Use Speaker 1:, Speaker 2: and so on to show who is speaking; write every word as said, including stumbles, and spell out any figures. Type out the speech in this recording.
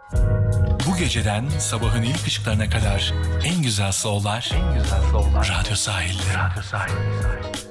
Speaker 1: Bu geceden sabahın ilk ışıklarına kadar en güzel soul'lar, en güzel soul'lar Radyo Sahil'de. Radyo Sahil'de.